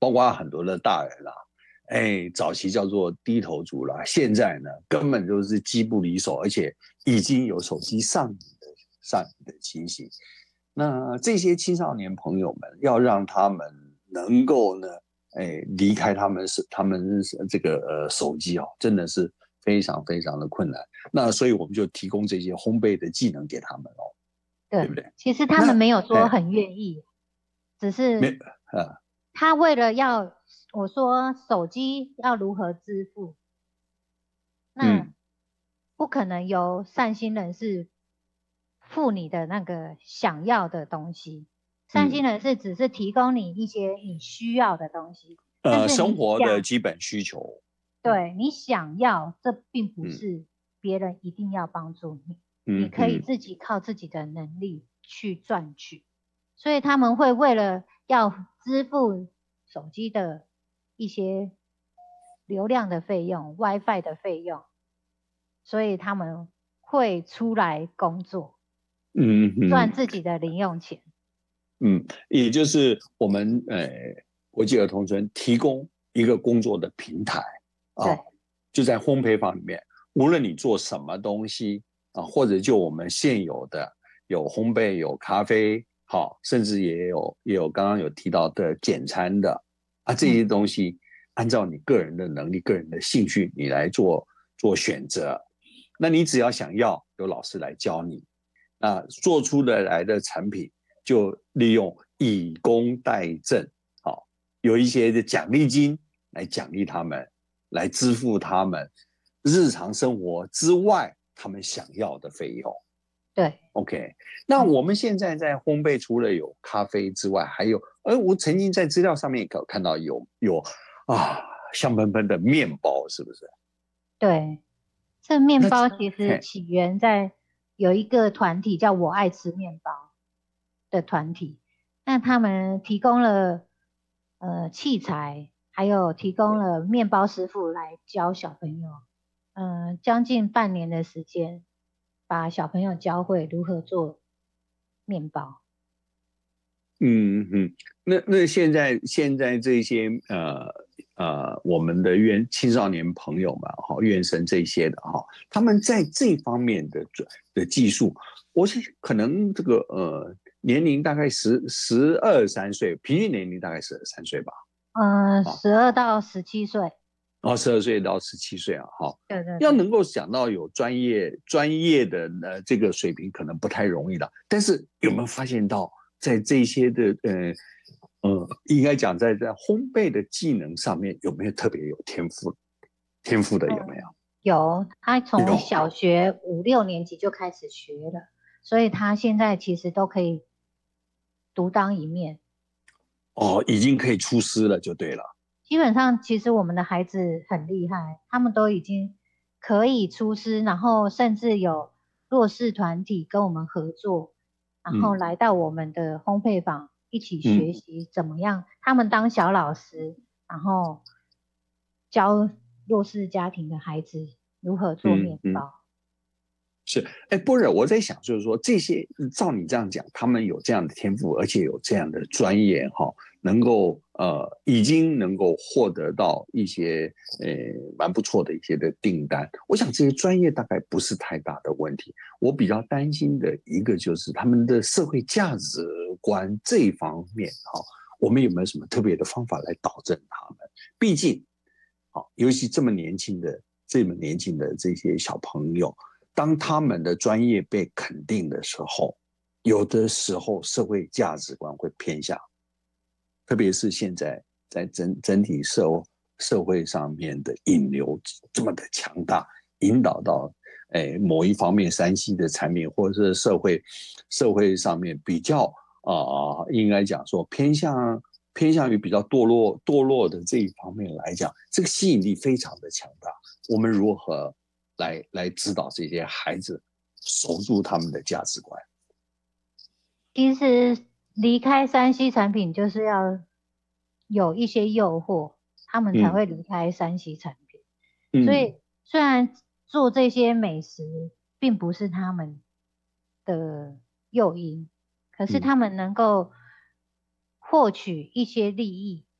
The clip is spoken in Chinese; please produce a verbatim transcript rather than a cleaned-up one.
包括很多的大人啦、啊，哎，早期叫做低头族啦，现在呢根本就是机不离手，而且已经有手机上瘾的上瘾的情形。那这些青少年朋友们要让他们能够呢，哎，离开他们是他们这个呃手机哦，真的是非常非常的困难。那所以我们就提供这些烘焙的技能给他们哦，对不对， 对？ 其实他们那没有说哎， 很愿意，只没是啊， 他为了要我说手机要如何支付，那嗯不可能由善心人士付你的那个想要的东西，善心嗯， 人士只是提供你一些你需要的东西，但呃， 是生活的你想， 基本需求，嗯对，你想要，这并不嗯是别人一定要帮助你，你可以嗯嗯自己靠自己的能力去赚取，所以他们会为了要支付手机的一些流量的费用、WiFi 的费用，所以他们会出来工作， 嗯嗯赚自己的零用钱。 嗯，也就是我们呃国际儿童村提供一个工作的平台啊， 对， 就在烘焙坊里面，无论你做什么东西啊，或者就我们现有的有烘焙、有咖啡，好，甚至也有也有刚刚有提到的简餐的啊，这些嗯， 东西按照你个人的能力、个人的兴趣，你来做做选择。那你只要想要，有老师来教你，那做出的来的产品就利用以工代赈，好，有一些的奖励金来奖励他们，来支付他们日常生活之外他们想要的费用。 对， OK，那嗯， 我们现在在烘焙，除了有咖啡之外，还有，呃，我曾经在资料上面有看到有有啊香喷喷的面包，是不是？ 对。这面那包其实嘿， 起源在有一个团体叫"我爱吃面包"的团体，那他们提供了呃器材，还有提供了面包师傅来教小朋友，嗯、呃，将近半年的时间，把小朋友教会如何做面包。 嗯嗯，那那现在现在这些呃呃我们的院青少年朋友们哈，院生这些的哈，他们在这方面的的技术，我想可能这个呃年龄大概十十二三岁，平均年龄大概十二三岁吧， 嗯、呃， 啊， 十二到十七岁。 然后十二岁到十七岁啊，哈， 对对对， 要能够想到有专业专业的呃这个水平，可能不太容易了。但是有没有发现到，在这些的呃呃，应该讲在在烘焙的技能上面，有没有特别有天赋天赋的有没有？ 嗯，有，他从有小学五六年级就开始学了，所以他现在其实都可以独当一面。 哦，已经可以出师了，就对了。 基本上，其实我们的孩子很厉害，他们都已经可以出师，然后甚至有弱势团体跟我们合作，然后嗯来到我们的烘焙坊一起学嗯习怎么样，他们当小老师，然后教弱势家庭的孩子如何做嗯嗯。 面包。 是，哎，波尔，我在想，就是说这些，照你这样讲，他们有这样的天赋，而且有这样的专业，哈，能够呃，已经能够获得到一些呃蛮不错的一些的订单。我想这些专业大概不是太大的问题。我比较担心的一个就是他们的社会价值观这一方面，哈，我们有没有什么特别的方法来导正他们？毕竟，好，尤其这么年轻的、这么年轻的这些小朋友。当他们的专业被肯定的时候，有的时候社会价值观会偏向，特别是现在在整整体社社会上面的引流这么的强大，引导到诶某一方面山西的产品，或者是社会社会上面比较啊、呃，应该讲说偏向偏向于比较堕落堕落的这一方面来讲，这个吸引力非常的强大。我们如何来来指导这些孩子守住他们的价值观？ 其实离开山西产品，就是要有一些诱惑，他们才嗯会离开山西产品。所嗯以虽然做这些美食并不是他们的诱因，可是嗯他们能够获取一些利益，